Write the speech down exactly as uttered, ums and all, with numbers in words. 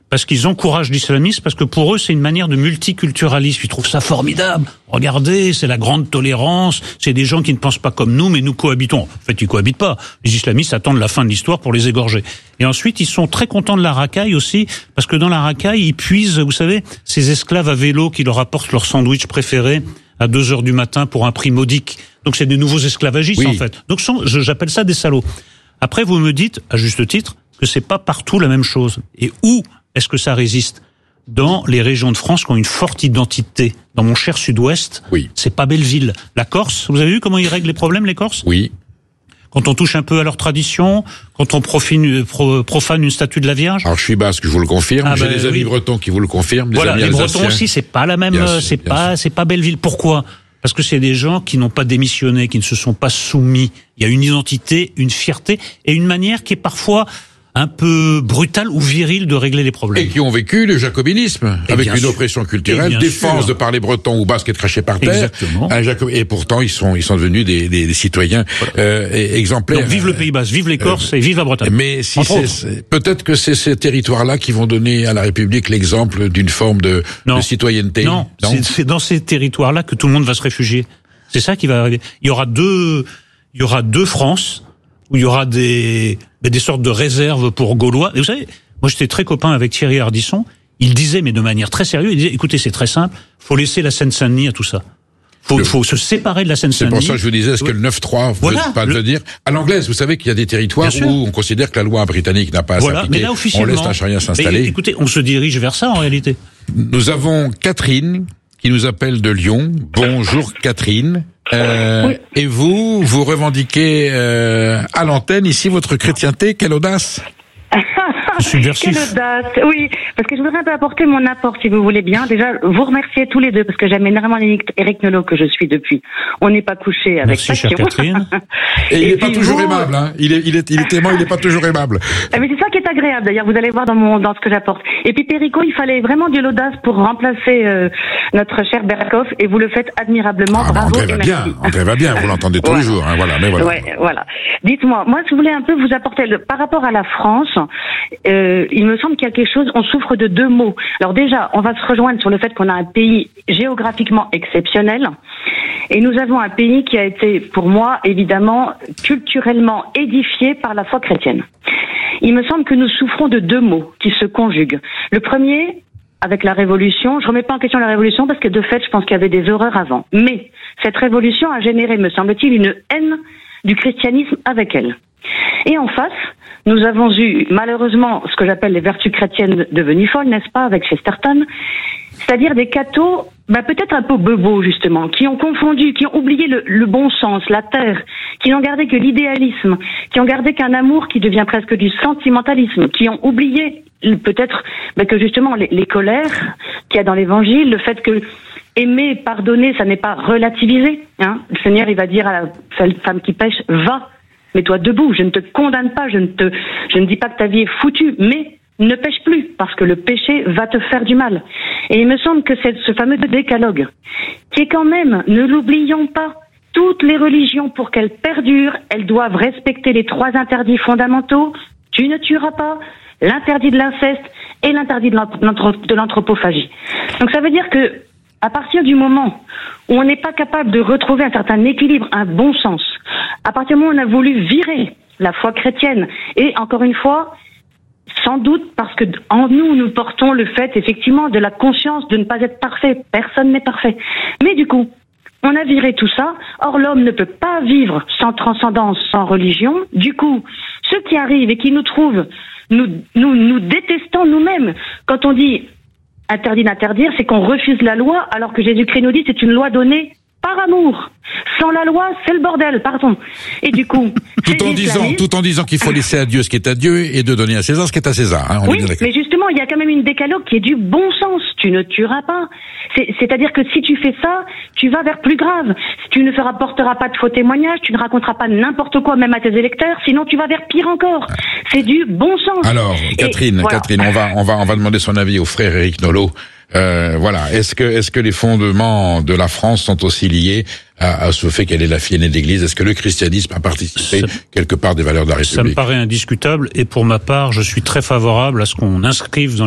parce qu'ils encouragent l'islamisme, parce que pour eux, c'est une manière de multiculturalisme. Ils trouvent ça formidable. Regardez, c'est la grande tolérance, c'est des gens qui ne pensent pas comme nous, mais nous cohabitons. En fait, ils cohabitent pas. Les islamistes attendent la fin de l'histoire pour les égorger. Et ensuite, ils sont très contents de la racaille aussi, parce que dans la racaille, ils puisent, vous savez, ces esclaves à vélo qui leur apportent leur sandwich préféré à deux heures du matin pour un prix modique. Donc c'est des nouveaux esclavagistes, oui. en fait. Donc sont, je, j'appelle ça des salauds. Après, vous me dites, à juste titre, que c'est pas partout la même chose. Et où est-ce que ça résiste? Dans les régions de France qui ont une forte identité. Dans mon cher sud-ouest, oui. c'est pas Belleville. La Corse, vous avez vu comment ils règlent les problèmes, les Corses? Oui. Quand on touche un peu à leur tradition, quand on profine, pro, profane une statue de la Vierge. Alors je suis basque, je vous le confirme. Ah J'ai ben, des amis oui. bretons qui vous le confirment. Des voilà, amis les alsaciens. Bretons aussi, c'est pas la même, bien c'est sûr, pas, sûr. c'est pas Belleville. Pourquoi? Parce que c'est des gens qui n'ont pas démissionné, qui ne se sont pas soumis. Il y a une identité, une fierté et une manière qui est parfois un peu brutal ou viril de régler les problèmes. Et qui ont vécu le jacobinisme, et avec une sûr. oppression culturelle, défense sûr. de parler breton ou basque et de cracher par terre. Exactement. Un Jacob... Et pourtant, ils sont, ils sont devenus des, des, des citoyens voilà. euh, exemplaires. Donc vive le Pays Basque, vive les Corses euh, et vive la Bretagne. Mais si c'est, c'est, peut-être que c'est ces territoires-là qui vont donner à la République l'exemple d'une forme de, de citoyenneté. Non, non c'est, c'est dans ces territoires-là que tout le monde va se réfugier. C'est ça qui va arriver. Il y aura deux, il y aura deux France, où il y aura des, des sortes de réserves pour Gaulois. Et vous savez, moi j'étais très copain avec Thierry Ardisson. Il disait, mais de manière très sérieuse, il disait, écoutez, c'est très simple, faut laisser la Seine-Saint-Denis à tout ça. Faut, le... faut se séparer de la Seine-Saint-Denis. C'est pour ça que je vous disais, est-ce que le neuf trois voilà, veut pas le dire à l'anglaise? Vous savez qu'il y a des territoires où on considère que la loi britannique n'a pas à voilà, s'appliquer. Mais là, officiellement, on laisse un chariot s'installer. Mais, écoutez, on se dirige vers ça en réalité. Nous avons Catherine qui nous appelle de Lyon. Bonjour Catherine. Euh, oui. Et vous, vous revendiquez euh, à l'antenne ici votre chrétienté. Quelle audace! Subversif. Quelle audace. Oui, parce que je voudrais un peu apporter mon apport, si vous voulez bien. Déjà, vous remercier tous les deux, parce que j'aime énormément Éric Nolot, que je suis depuis. On n'est pas couché avec Merci, passion. Chère Catherine. Et, Et il n'est pas toujours vous... aimable, hein. Il est, il est, il est aimant, il n'est pas toujours aimable. Mais c'est ça qui est agréable, d'ailleurs, vous allez voir dans mon, dans ce que j'apporte. Et puis, Perico, il fallait vraiment de l'audace pour remplacer, euh, notre cher Berkoff, et vous le faites admirablement. Ah, Bravo. André va bien, André va bien, vous l'entendez tous ouais. les jours, hein, voilà, mais voilà. Ouais, voilà. Dites-moi, moi, je voulais un peu vous apporter, le, par rapport à la France, euh, il me semble qu'il y a quelque chose, on souffre de deux maux. Alors déjà, on va se rejoindre sur le fait qu'on a un pays géographiquement exceptionnel, et nous avons un pays qui a été, pour moi, évidemment, culturellement édifié par la foi chrétienne. Il me semble que nous souffrons de deux maux qui se conjuguent. Le premier, avec la Révolution, je remets pas en question la Révolution parce que de fait, je pense qu'il y avait des horreurs avant. Mais cette Révolution a généré, me semble-t-il, une haine du christianisme avec elle. Et en face, nous avons eu, malheureusement, ce que j'appelle les vertus chrétiennes devenues folles, n'est-ce pas, avec Chesterton, c'est-à-dire des cathos, bah, peut-être un peu bobos, justement, qui ont confondu, qui ont oublié le, le bon sens, la terre, qui n'ont gardé que l'idéalisme, qui ont gardé qu'un amour qui devient presque du sentimentalisme, qui ont oublié, peut-être, bah, que justement, les, les colères qu'il y a dans l'évangile, le fait que aimer, pardonner, ça n'est pas relativisé, hein. Le Seigneur, il va dire à la femme qui pêche, va, mets-toi debout, je ne te condamne pas, je ne te, je ne dis pas que ta vie est foutue, mais ne pêche plus, parce que le péché va te faire du mal. Et il me semble que c'est ce fameux décalogue, qui est quand même, ne l'oublions pas, toutes les religions, pour qu'elles perdurent, elles doivent respecter les trois interdits fondamentaux, tu ne tueras pas, l'interdit de l'inceste et l'interdit de l'anthropophagie. Donc ça veut dire que, à partir du moment où on n'est pas capable de retrouver un certain équilibre, un bon sens, à partir du moment où on a voulu virer la foi chrétienne, et encore une fois, sans doute parce que en nous, nous portons le fait, effectivement, de la conscience de ne pas être parfait. Personne n'est parfait. Mais du coup, on a viré tout ça. Or, l'homme ne peut pas vivre sans transcendance, sans religion. Du coup, ceux qui arrivent et qui nous trouvent, nous, nous, nous détestons nous-mêmes. Quand on dit interdit d'interdire, c'est qu'on refuse la loi, alors que Jésus-Christ nous dit c'est une loi donnée par amour. Sans la loi, c'est le bordel, pardon. Et du coup, tout en disant, tout en disant qu'il faut laisser à Dieu ce qui est à Dieu et de donner à César ce qui est à César. Hein, on oui, mais justement, il y a quand même une décalogue qui est du bon sens. Tu ne tueras pas. C'est, c'est-à-dire que si tu fais ça, tu vas vers plus grave. Tu ne feras, porteras pas de faux témoignages, tu ne raconteras pas n'importe quoi, même à tes électeurs, sinon tu vas vers pire encore. C'est du bon sens. Alors, Catherine, et, voilà. Catherine, on va, on va, on va demander son avis au frère Éric Nolot. Euh, voilà. Est-ce que, est-ce que les fondements de la France sont aussi liés à, à ce fait qu'elle est la fille aînée d'Église? Est-ce que le christianisme a participé ça, quelque part des valeurs de la République? Ça me paraît indiscutable, et pour ma part, je suis très favorable à ce qu'on inscrive dans